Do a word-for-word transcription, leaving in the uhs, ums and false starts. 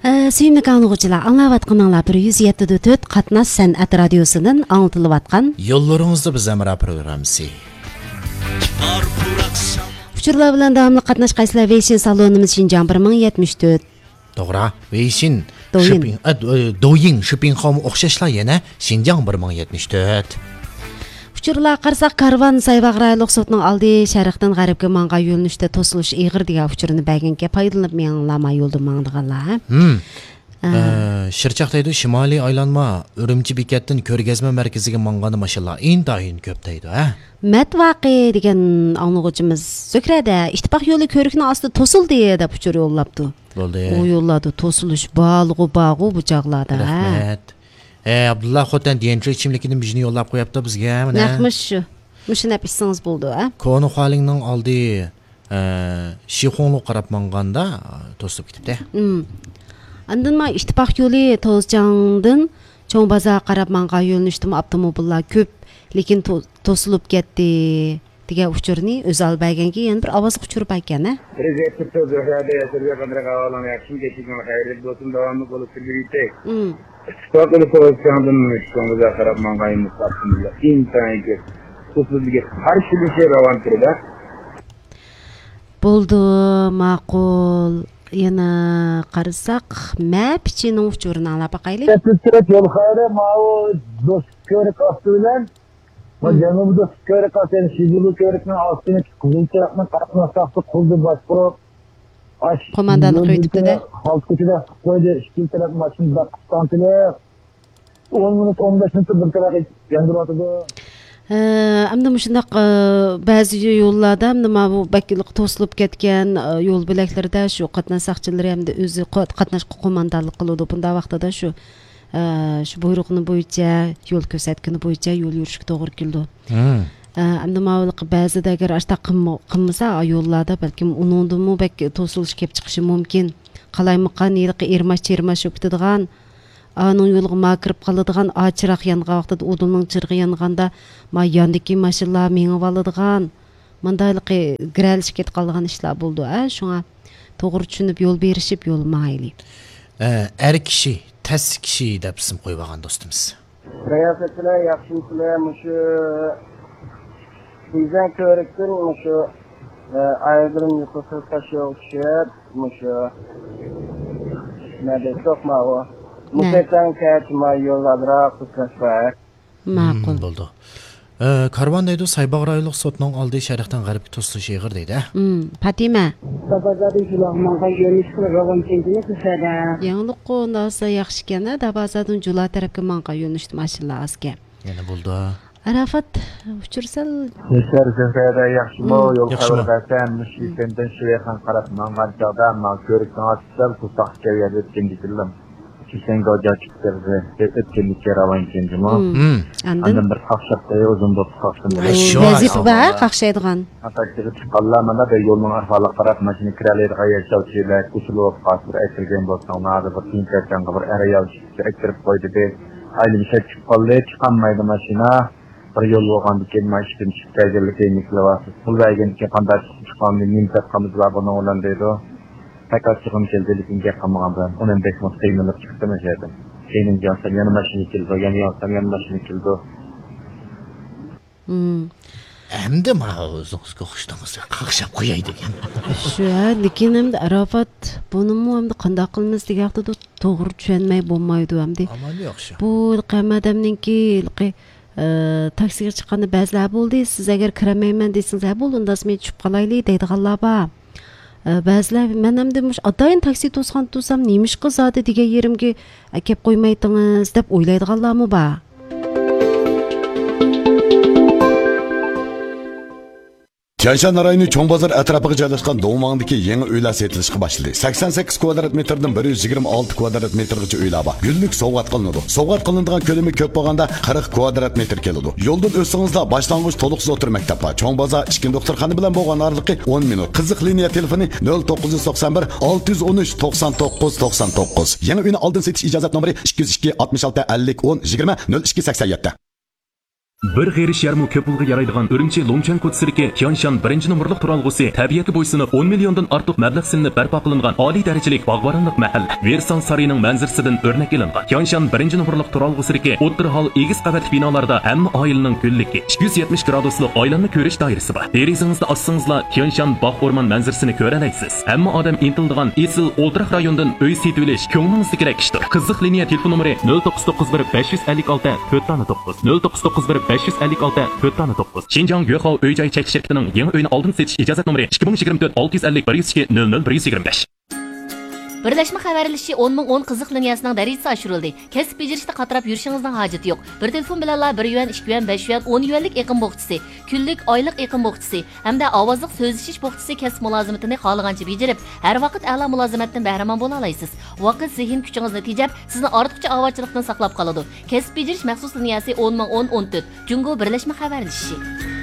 Suyimli anlıqçılar, anlayatqanlar bir yüz yetti nöqta to'rt Qatnash San'at radiosunun anlatılıp atqan Yollarınızda biz Emra programısı. Uçurlar bilan davamlı qatnash qaysizlar Weixin salonimiz Şinjan bir ming yetmish to'rt. To'g'ri, Weixin shopping Douyin shopping home o'xshashlar yana Şinjan bir ming yetmish to'rt. Uçurlar qarsak karvan Saybag'rayliq sotning aldi sharqdan g'arbga manga yo'linishda to'silish ig'ir degan uchurini baganga foydalanib menglamay yo'lda mangdiganlar. Hmm. Shirchaqdaydi shimoliy aylanma Urumchi bekatdan ko'rgazma markaziga mangani mashallah intayin ko'p deydi, ha. Matvaqi degan anlıqçımız Sökrada ittifoq yo'li ko'rikning ostida to'sildi deb uchur yo'llabdi. Bo'ldi. O yo'lladi to'silish balg'u bag'u buchaqlarda. Rahmat. E Abdullah Xotan diyençlik ichimlikini bijni yo'llab qo'yapti bizga, mana. Naqmish shu. Mushuni apsangiz bo'ldi, ha? Konu xolingning oldi e Shixonlu qarab manganda to'sib ketibdi. Hmm. Andan ma ittifoq yo'li To'zjangdan Cho'ng bozor qarab manga yo'linishdim avtomobillar ko'p, lekin to'silib ketdi degan uchurni o'zal baganga yana bir ovoz uchirib aytgan, ha? Prezident To'zjangda yasirga qanday qavalan yaxshi kechikni xayrli bo'lsin davomli bo'lib turgaylik. Hmm. Stokli To'zjangdan Cho'ng bozor qarab manga mustaqillik intayin to'silibga qarshi bir şey ravan turdi. Bo'ldi, ma'qul. Yana qarasak, mapchining uchurini anglab boqaylik. Tepkirat yo'l xayri ma'u do'st ko'rik ostidan va janubda ko'rik ostini shizili ko'rikning ostini qizilchiroqni qatnashaqda quldi boshqarib ash qo'mondonlik yetibdi-da. Xalqida qo'ydi ikki taraf mashinada qisqantili o'n minut o'n besh minut bir taraf yandiratdi. Amda mushundaq ba'zi yo'llarda nima bu bakiliq to'silib ketgan yo'l bilaklarida shu qatnash saqchilari hamda o'zi qatnash qo'mondonlik qiladi. Bunda vaqtida shu shu buyruqni bo'yicha yo'l ko'rsatkani bo'yicha yo'l yurishga to'g'ri keldi. Amda ma'lum ba'zida agar ashta qilmasa yo'llarda balkim uningdimi bak to'silish kelib chiqishi mumkin. Qalaymiqan yilqi ermash chermash o'tadigan Anın yolga ma kirib qaladigan açıraq yanğan vaqtida odunning chirg'i yanganda ma yandiki mashinalar mengib oladigan mandayliqi giralish ketib qolgan ishlar bo'ldi. Ha, shunga to'g'ri tushunib yo'l berishib yo'l mayli. Er kishi, tas kishi deb ism qo'yib olgan do'stimiz. Riyofatlar yaxshiliklar mushu bizdan ko'rikdir mushu aydirim yuqori tashiyoqshib mushu nada to'qmawa Mutlaqan kaçma yollarda qutlaşmak. Ma'qul bo'ldi. Karvan deydi Saybag'rayliq sotning oldi sharqdan g'arbga to'silish ig'ir deydi. Hmm, Fatima. Dabazadın julamanga yo'lish qilib ravan kentini tusada. Yangilik qo'ndasa yaxshi ekan-a, Dabazadın jula tarafga manga yo'nishdi mashinalar asga. Yana bo'ldi. Arafat uchursal. Yashar Zafrada yaxshimi yo'l xabardan mushlikdan shuyxan qarab mangan chog'da man ko'rikdan ochsam qustaqqa yetgan dilim. Sen go'ja chiqtirdi. Etkinlikka ravan kenjimo. Andan bir qaqshaqda uzun bo'lib qaqshdim. Vazif va qaqshaydigan. Atakchiga chiqqanlar mana bu yo'lning arqali qarab mashina kiralaydigan yashovchilar usulib qasir aytilgan bo'lsa, ularga bir tinchakdan bir arayal aytirib qo'ydi deb aylanishga chiqqanlar chiqolmaydi mashina. Bir yo'l bo'lgandan keyin mashinadan chiqib kelganlik tekniklar pul berganga qanday chiqqanini nimtat qilib buni o'lan deydi. Fakat çıkım keldiği gap qilmagan bilan o'n besh minut qiynalib chiqdim o'shadan. Keyin yansam yana mashina keldi, yana yansam yana mashina keldi. Hmm. Endi ma o'zingizga xushdingiz, qaqshab qo'yay degan. Shu, lekin endi Arafat bunimi endi qanday qilamiz degan vaqtda to'g'ri tushunmay bo'lmaydi hamdi. Amali yo'q shu. Bu qamadamninki taksiga chiqqanda ba'zilar bo'ldi, siz agar kiramayman desangiz, ha bo'ldi, unda men tushib qolaylik deydiganlar bor. Ba'zilar men ham demush atayin taksi to'sgan to'sam nemish qiladi degan yerimga kelib qo'ymaydingiz deb o'ylaydiganlarmi bor. Tianshan rayoni Cho'ng bozor atrofiga joylashgan Do'ngmangdagi yangi uylar setilishga boshladi. sakson sakkiz kvadrat metrdan bir yuz yigirma olti kvadrat metrgacha uylar bor. Gullik sovg'at qilinadi. Sovg'at qilinadigan ko'lami ko'p bo'lganda qirq kvadrat metr keladi. Yo'ldan o'tsingizda boshlang'ich to'liq o'tir maktab bor. Cho'ng bozor ichki doktorxona bilan bo'lgan oraliqi o'n minut. Qiziq liniya telefoni nol to'qqiz yuz to'qson bir olti yuz o'n uch to'qson to'qqiz to'qson to'qqiz. Yangi uyni oldin setish ijozat nomeri ikki yuz ikki oltmish olti ellik o'n yigirma nol ikki sakson yetti. Bir g'erish yarmi ko'p pulga yaraydigan Urumchi Longchan ko'tsiriki Tianshan birinchi nomerlik turalg'usi tabiatga bo'ysunib o'n milliondan ortiq mablag' silinib barpo qilingan oliy darajalik bog'boronlik mahalla Versan sariyining manzarasidan o'rnak ilingan. Tianshan birinchi nomerlik turalg'usiriki o'ttir hol egiz qavatli binolarda hamma oilaning kunligi ikki yuz yetmish graduslik oilanni ko'rish doirasi bor. Derizingizda ossangizlar Tianshan bog' o'rmon manzarasini ko'ra olasiz. Hamma odam intildigan esil o'ltiraq rayondan uy setib olish ko'nglingizdagi kerak ishdir. Qiziq liniya telefon nomeri nol to'qqiz to'qqiz bir besh yuz ellik olti to'rt to'qqiz nol to'qqiz to'qqiz bir besh yuz ellik olti to'rt to'qqiz. Xinjiang Yuehao uy joy chekish shirkatining yangi uyni oldin setish ijozat nomeri ikki ming yigirma to'rt olti yuz ellik bir yuz ikki nol nol bir yuz yigirma besh. Birleşme xabarlashi o'n ming o'n qiziq liniyasining darajasi oshirildi. Kasb bejirishda qatirab yurishingizning hojati yo'q. Bir telefon bilanla bir yuan, ikki yuan, besh yuan, o'n yuanlik eqim bo'xtisi, kunlik, oylik eqim bo'xtisi hamda ovozliq so'zlashish bo'xtisi kasb mulozimatini xohlagancha bejirib, har vaqt a'lo mulozimatdan bahramand bo'la olasiz. Vaqt zehn kuchingizni tejab, sizni ortiqcha ovochlikdan saqlab qoladi. Kasb bejirish maxsus liniyasi o'n ming o'n o'n to'rt. Jungo birlashma xabarlashi.